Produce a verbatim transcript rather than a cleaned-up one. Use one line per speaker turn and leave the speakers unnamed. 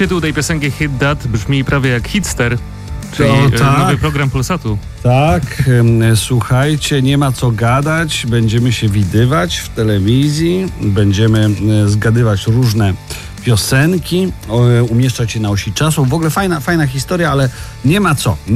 Tytuł tej piosenki Hit That brzmi prawie jak Hitster, czyli
O, tak.
nowy program Polsatu.
Tak, słuchajcie, nie ma co gadać, będziemy się widywać w telewizji, będziemy zgadywać różne piosenki, umieszczać je na osi czasu. W ogóle fajna, fajna historia, ale nie ma co.